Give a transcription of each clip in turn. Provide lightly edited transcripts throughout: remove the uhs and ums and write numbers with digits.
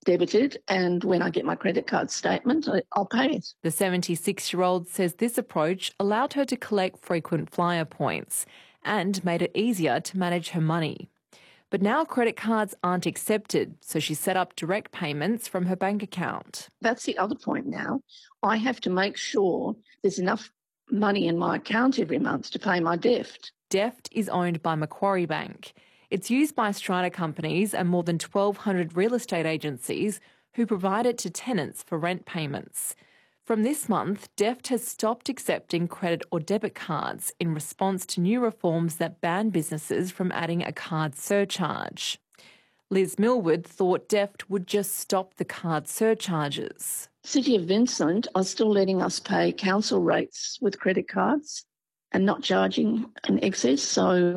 debited, and when I get my credit card statement, I'll pay it. The 76-year-old says this approach allowed her to collect frequent flyer points and made it easier to manage her money. But now credit cards aren't accepted, so she set up direct payments from her bank account. That's the other point now. I have to make sure there's enough money in my account every month to pay my DEFT. DEFT is owned by Macquarie Bank. It's used by strata companies and more than 1,200 real estate agencies who provide it to tenants for rent payments. From this month, DEFT has stopped accepting credit or debit cards in response to new reforms that ban businesses from adding a card surcharge. Liz Millward thought DEFT would just stop the card surcharges. City of Vincent are still letting us pay council rates with credit cards and not charging an excess. So,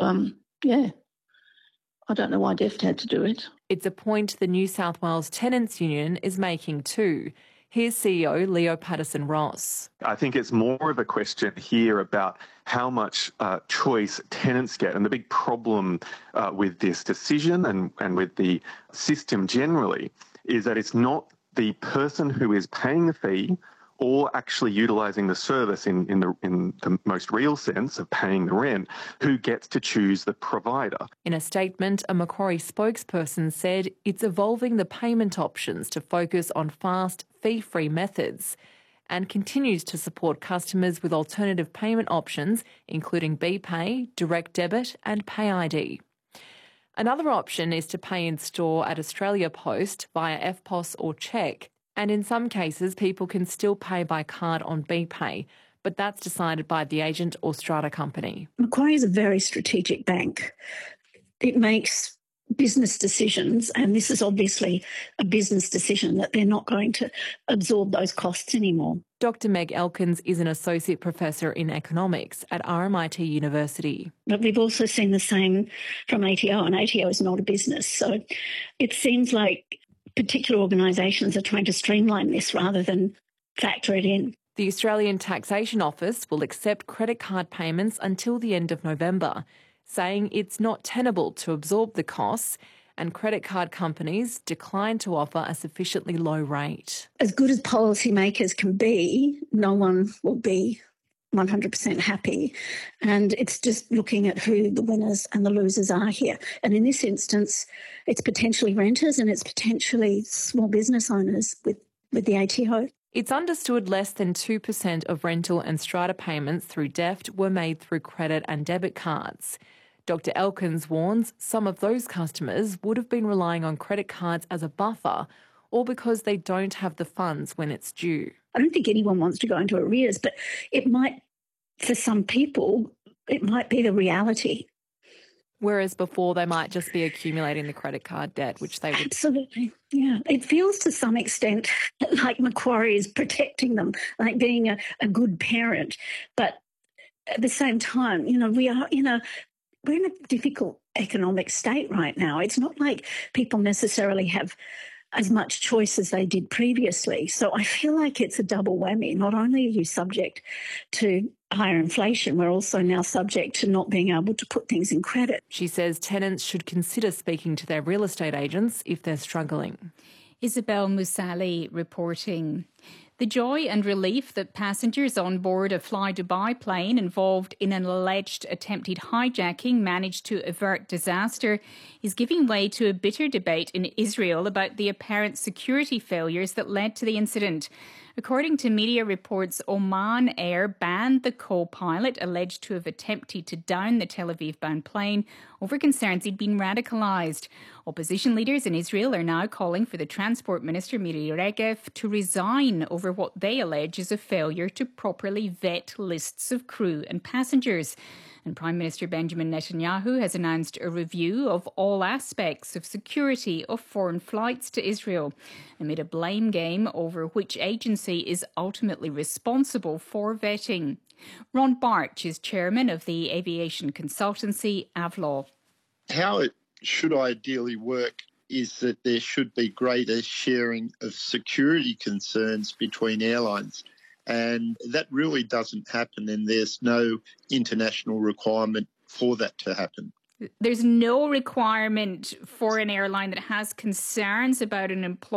I don't know why DEFT had to do it. It's a point the New South Wales Tenants Union is making too. Here's CEO Leo Patterson-Ross. I think it's more of a question here about how much choice tenants get. And the big problem with this decision and with the system generally is that it's not the person who is paying the fee or actually utilising the service in the most real sense of paying the rent, who gets to choose the provider. In a statement, a Macquarie spokesperson said it's evolving the payment options to focus on fast, fee-free methods and continues to support customers with alternative payment options, including BPay, direct debit and PayID. Another option is to pay in store at Australia Post via EFTPOS or cheque. And in some cases, people can still pay by card on BPay, but that's decided by the agent or strata company. Macquarie is a very strategic bank. It makes business decisions, and this is obviously a business decision that they're not going to absorb those costs anymore. Dr Meg Elkins is an associate professor in economics at RMIT University. But we've also seen the same from ATO, and ATO is not a business. So it seems like particular organisations are trying to streamline this rather than factor it in. The Australian Taxation Office will accept credit card payments until the end of November, saying it's not tenable to absorb the costs, and credit card companies decline to offer a sufficiently low rate. As good as policymakers can be, no one will be 100% happy. And it's just looking at who the winners and the losers are here. And in this instance, it's potentially renters and it's potentially small business owners with the ATO. It's understood less than 2% of rental and strata payments through DEFT were made through credit and debit cards. Dr Elkins warns some of those customers would have been relying on credit cards as a buffer or because they don't have the funds when it's due. I don't think anyone wants to go into arrears, but it might, for some people, it might be the reality. Whereas before they might just be accumulating the credit card debt, which they would... Absolutely, yeah. It feels to some extent like Macquarie is protecting them, like being a good parent. But at the same time, we're in a difficult economic state right now. It's not like people necessarily have as much choice as they did previously. So I feel like it's a double whammy. Not only are you subject to higher inflation, we're also now subject to not being able to put things in credit. She says tenants should consider speaking to their real estate agents if they're struggling. Isabel Musali reporting. The joy and relief that passengers on board a Fly Dubai plane involved in an alleged attempted hijacking managed to avert disaster is giving way to a bitter debate in Israel about the apparent security failures that led to the incident. According to media reports, Oman Air banned the co-pilot alleged to have attempted to down the Tel Aviv-bound plane over concerns he'd been radicalised. Opposition leaders in Israel are now calling for the Transport Minister Miri Regev to resign over what they allege is a failure to properly vet lists of crew and passengers. And Prime Minister Benjamin Netanyahu has announced a review of all aspects of security of foreign flights to Israel, amid a blame game over which agency is ultimately responsible for vetting. Ron Barch is chairman of the aviation consultancy Avlaw. How it should ideally work is that there should be greater sharing of security concerns between airlines. And that really doesn't happen, and there's no international requirement for that to happen. There's no requirement for an airline that has concerns about an employee